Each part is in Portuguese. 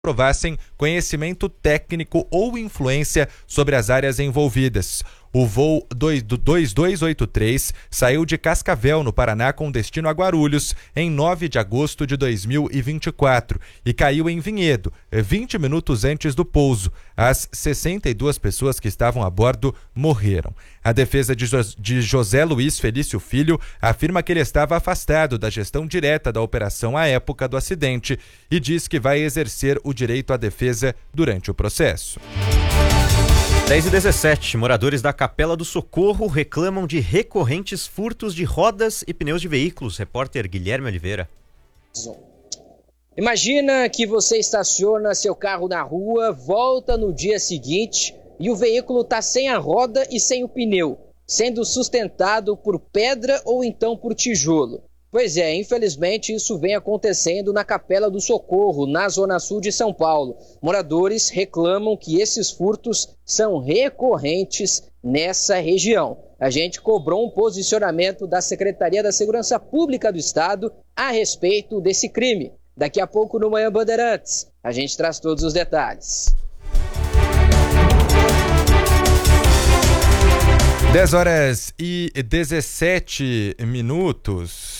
provassem conhecimento técnico ou influência sobre as áreas envolvidas. O voo 2283 saiu de Cascavel, no Paraná, com destino a Guarulhos, em 9 de agosto de 2024 e caiu em Vinhedo, 20 minutos antes do pouso. As 62 pessoas que estavam a bordo morreram. A defesa de José Luiz Felício Filho afirma que ele estava afastado da gestão direta da operação à época do acidente e diz que vai exercer o direito à defesa durante o processo. 10h17, moradores da Capela do Socorro reclamam de recorrentes furtos de rodas e pneus de veículos. Repórter Guilherme Oliveira. Imagina que você estaciona seu carro na rua, volta no dia seguinte e o veículo está sem a roda e sem o pneu, sendo sustentado por pedra ou então por tijolo. Pois é, infelizmente isso vem acontecendo na Capela do Socorro, na Zona Sul de São Paulo. Moradores reclamam que esses furtos são recorrentes nessa região. A gente cobrou um posicionamento da Secretaria da Segurança Pública do Estado a respeito desse crime. Daqui a pouco no Manhã Bandeirantes, a gente traz todos os detalhes. 10h17.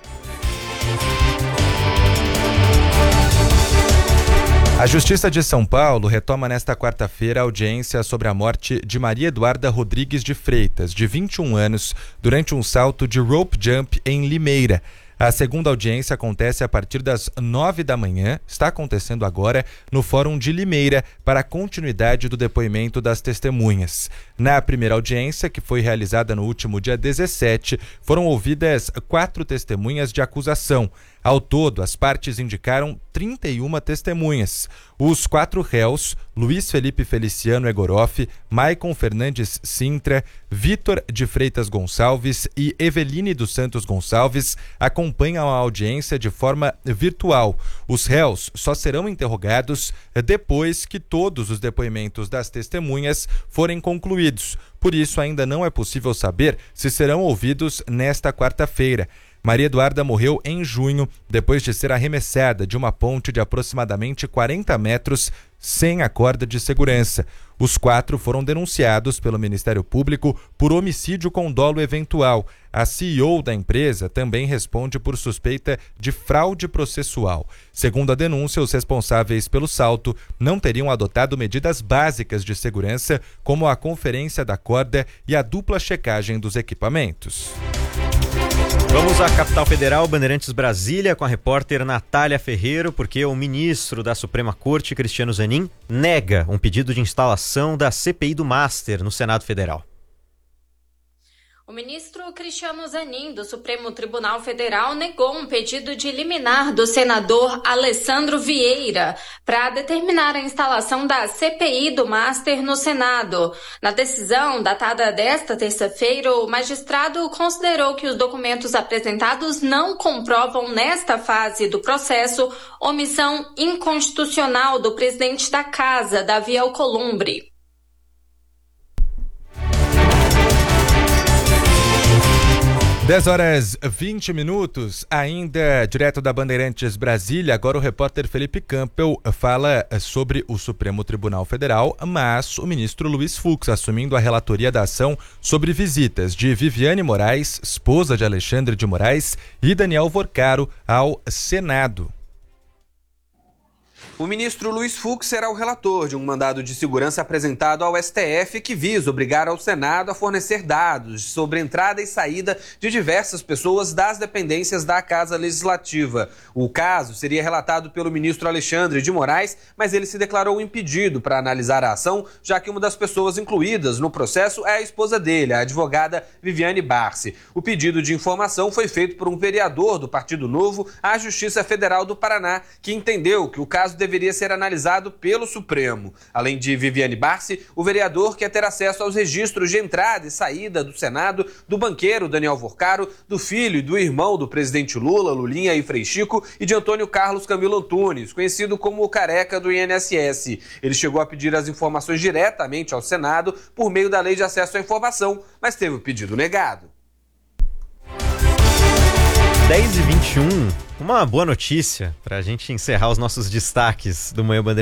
A Justiça de São Paulo retoma nesta quarta-feira a audiência sobre a morte de Maria Eduarda Rodrigues de Freitas, de 21 anos, durante um salto de rope jump em Limeira. A segunda audiência acontece a partir das 9 da manhã, está acontecendo agora no Fórum de Limeira, para a continuidade do depoimento das testemunhas. Na primeira audiência, que foi realizada no último dia 17, foram ouvidas 4 testemunhas de acusação. Ao todo, as partes indicaram 31 testemunhas. Os 4 réus, Luiz Felipe Feliciano Egoroff, Maicon Fernandes Sintra, Vitor de Freitas Gonçalves e Eveline dos Santos Gonçalves, acompanham a audiência de forma virtual. Os réus só serão interrogados depois que todos os depoimentos das testemunhas forem concluídos. Por isso, ainda não é possível saber se serão ouvidos nesta quarta-feira. Maria Eduarda morreu em junho, depois de ser arremessada de uma ponte de aproximadamente 40 metros sem a corda de segurança. Os 4 foram denunciados pelo Ministério Público por homicídio com dolo eventual. A CEO da empresa também responde por suspeita de fraude processual. Segundo a denúncia, os responsáveis pelo salto não teriam adotado medidas básicas de segurança, como a conferência da corda e a dupla checagem dos equipamentos. Vamos à capital federal, Bandeirantes Brasília, com a repórter Natália Ferreiro, porque o ministro da Suprema Corte, Cristiano Zanin, nega um pedido de instalação da CPI do Master no Senado Federal. O ministro Cristiano Zanin, do Supremo Tribunal Federal, negou um pedido de liminar do senador Alessandro Vieira para determinar a instalação da CPI do Master no Senado. Na decisão, datada desta terça-feira, o magistrado considerou que os documentos apresentados não comprovam, nesta fase do processo, omissão inconstitucional do presidente da Casa, Davi Alcolumbre. 10h20, ainda direto da Bandeirantes Brasília. Agora o repórter Felipe Campbell fala sobre o Supremo Tribunal Federal, mas o ministro Luiz Fux assumindo a relatoria da ação sobre visitas de Viviane Moraes, esposa de Alexandre de Moraes, e Daniel Vorcaro ao Senado. O ministro Luiz Fux será o relator de um mandado de segurança apresentado ao STF que visa obrigar ao Senado a fornecer dados sobre entrada e saída de diversas pessoas das dependências da Casa Legislativa. O caso seria relatado pelo ministro Alexandre de Moraes, mas ele se declarou impedido para analisar a ação, já que uma das pessoas incluídas no processo é a esposa dele, a advogada Viviane Barsi. O pedido de informação foi feito por um vereador do Partido Novo à Justiça Federal do Paraná, que entendeu que o caso deveria ser analisado pelo Supremo. Além de Viviane Barsi, o vereador quer ter acesso aos registros de entrada e saída do Senado do banqueiro Daniel Vorcaro, do filho e do irmão do presidente Lula, Lulinha e Frei Chico, e de Antônio Carlos Camilo Antunes, conhecido como o Careca do INSS. Ele chegou a pedir as informações diretamente ao Senado por meio da Lei de Acesso à Informação, mas teve o pedido negado. 10h21. Uma boa notícia para a gente encerrar os nossos destaques do Manhã Bandeirantes